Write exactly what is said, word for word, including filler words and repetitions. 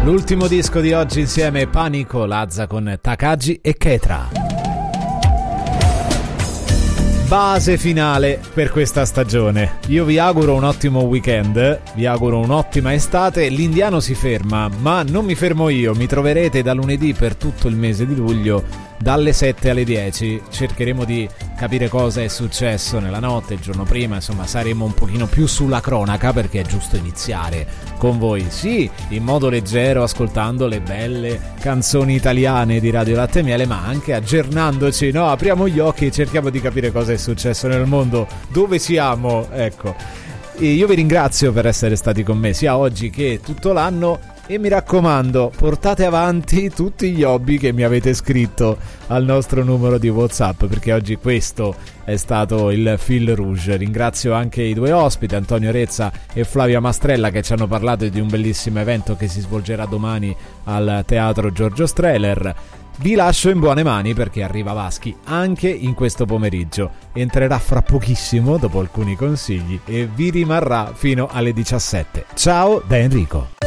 L'ultimo disco di oggi insieme Panico, Lazza con Takagi e Ketra. Base finale per questa stagione. Io vi auguro un ottimo weekend, vi auguro un'ottima estate. L'Indiano si ferma, ma non mi fermo io. Mi troverete da lunedì per tutto il mese di luglio dalle sette alle dieci. Cercheremo di capire cosa è successo nella notte, il giorno prima. Insomma, saremo un pochino più sulla cronaca, perché è giusto iniziare con voi, sì, in modo leggero, ascoltando le belle canzoni italiane di Radio Latte e Miele, ma anche aggiornandoci, no? Apriamo gli occhi e cerchiamo di capire cosa è successo nel mondo, dove siamo, ecco. E io vi ringrazio per essere stati con me sia oggi che tutto l'anno, e mi raccomando, portate avanti tutti gli hobby che mi avete scritto al nostro numero di WhatsApp, perché oggi questo è stato il fil rouge. Ringrazio anche i due ospiti, Antonio Rezza e Flavia Mastrella, che ci hanno parlato di un bellissimo evento che si svolgerà domani al Teatro Giorgio Strehler. Vi lascio in buone mani, perché arriva Vaschi anche in questo pomeriggio. Entrerà fra pochissimo dopo alcuni consigli e vi rimarrà fino alle diciassette. Ciao da Enrico.